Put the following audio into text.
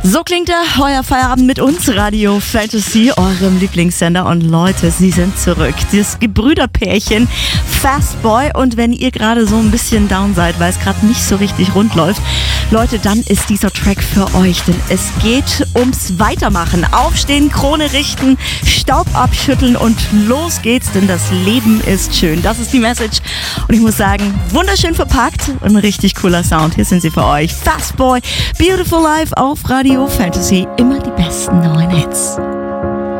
So klingt euer Feierabend mit uns, Radio Fantasy, eurem Lieblingssender. Und Leute, sie sind zurück. Das Gebrüderpärchen Fastboy. Und wenn ihr gerade so ein bisschen down seid, weil es gerade nicht so richtig rund läuft, Leute, dann ist dieser Track für euch. Denn es geht ums Weitermachen. Aufstehen, Krone richten, Staub abschütteln und los geht's. Denn das Leben ist schön. Das ist die Message. Und ich muss sagen, wunderschön verpackt und ein richtig cooler Sound. Hier sind sie für euch. Fastboy, Beautiful Life auf Radio Fantasy. Immer die besten neuen Hits.